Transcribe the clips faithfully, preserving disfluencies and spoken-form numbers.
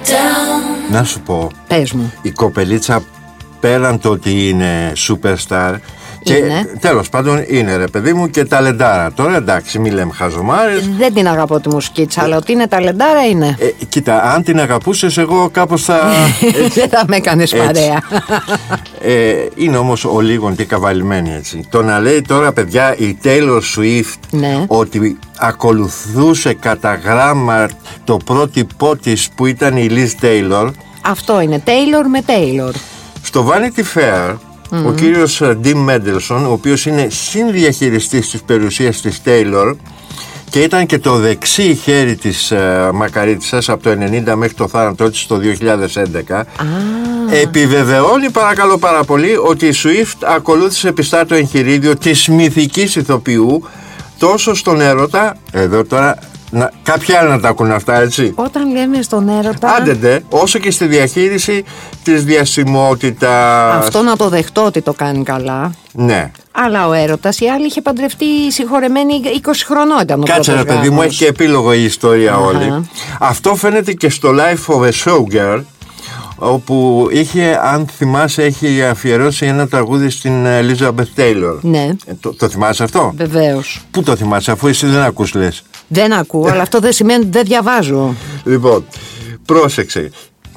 Να σου πω, πες μου. η κοπελίτσα πέραν το ότι είναι superstar, και τέλος πάντων είναι, ρε παιδί μου, και ταλεντάρα. Τώρα εντάξει, μην λέμε χαζομάρες. Δεν την αγαπώ τη μουσική της, αλλά ότι είναι ταλεντάρα είναι. ε, Κοίτα, αν την αγαπούσες, εγώ κάπως θα... Δεν θα με έκανες παρέα. ε, Είναι όμως ο λίγον και καβαλημένη, έτσι. Το να λέει τώρα, παιδιά, η Taylor Swift, ναι, ότι ακολουθούσε κατά γράμμα το πρότυπό της που ήταν η Liz Taylor. Αυτό είναι, Taylor με Taylor. Στο Vanity Fair, mm-hmm, ο κύριος Dean Mendelsohn, ο οποίος είναι συνδιαχειριστής της περιουσίας της Taylor και ήταν και το δεξί χέρι της uh, μακαρίτσας από το ενενήντα μέχρι το θάνατό της το δύο χιλιάδες έντεκα, ah, επιβεβαιώνει, παρακαλώ πάρα πολύ, ότι η Swift ακολούθησε πιστά το εγχειρίδιο της μυθικής ηθοποιού τόσο στον έρωτα, εδώ τώρα να, κάποιοι άλλοι να τα ακούν αυτά, έτσι. Όταν λέμε στον έρωτα, άντεντε, όσο και στη διαχείριση της διασημότητας. Αυτό να το δεχτώ ότι το κάνει καλά. Ναι. Αλλά ο έρωτας, η άλλη είχε παντρευτεί συγχωρεμένη είκοσι χρονών ήταν ο Κάτσε ρε παιδί μου, έχει και επίλογο η ιστορία uh-huh. όλη. Αυτό φαίνεται και στο Life of a Showgirl, όπου είχε, αν θυμάσαι, έχει αφιερώσει ένα τραγούδι στην Elizabeth Taylor. Ναι. ε, το, το θυμάσαι αυτό? Βεβαίως. Πού το θυμάσαι, αφού εσύ δεν ακούς, λες? Δεν ακούω, αλλά αυτό δεν σημαίνει ότι δεν διαβάζω. Λοιπόν, πρόσεξε.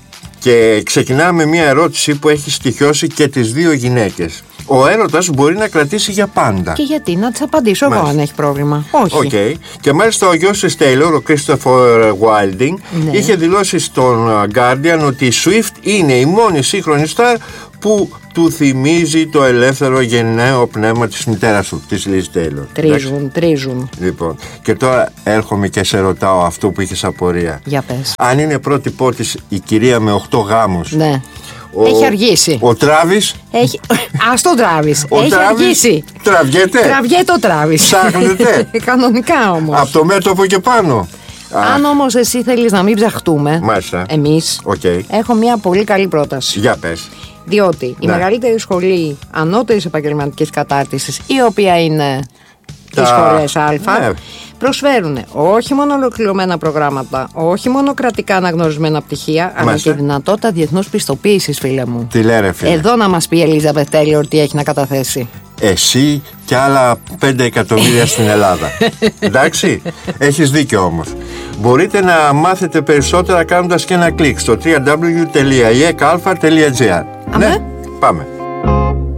Και ξεκινάμε μια ερώτηση που έχει στοιχειώσει και τις δύο γυναίκες. Ο έρωτας μπορεί να κρατήσει για πάντα. Και γιατί, να τις απαντήσω εγώ αν έχει πρόβλημα. Όχι. Okay. Και μάλιστα ο γιος της Taylor, ο Christopher Wilding, ναι, είχε δηλώσει στον Guardian ότι η Swift είναι η μόνη σύγχρονη στάρ που του θυμίζει το ελεύθερο γενναίο πνεύμα της μητέρας του, της Liz Taylor. Τρίζουν, εντάξει, τρίζουν. Λοιπόν, και τώρα έρχομαι και σε ρωτάω αυτό που είχες απορία. Για πες. Αν είναι πρώτη της η κυρία με οχτώ γάμους. Ναι. Ο, έχει αργήσει. Ο Τράβης. Έχει... Ας τον Τράβης. Έχει Τράβης αργήσει. Τραβιέται. Τραβιέται ο Τράβης. Ψάχνετε. Κανονικά όμως. Από το μέτωπο και πάνω. Αν όμως εσύ θέλεις να μην ψαχτούμε, μάλιστα, εμείς, okay, έχω μια πολύ καλή πρόταση. Για πες. Διότι η ναι. μεγαλύτερη σχολή ανώτερης επαγγελματικής κατάρτισης, η οποία είναι τα... οι σχολές Α, ναι, προσφέρουν όχι μόνο ολοκληρωμένα προγράμματα, όχι μόνο κρατικά αναγνωρισμένα πτυχία, αλλά και δυνατότητα διεθνούς πιστοποίησης, φίλε μου. Τι λέρε, φίλε. Εδώ να μας πει η Elizabeth Taylor τι έχει να καταθέσει. Εσύ και άλλα πέντε εκατομμύρια στην Ελλάδα. Εντάξει, έχεις δίκιο όμως. Μπορείτε να μάθετε περισσότερα κάνοντας και ένα κλικ στο double-u double-u double-u τελεία ι ε κ α τελεία τζι άρ. Ναι, πάμε.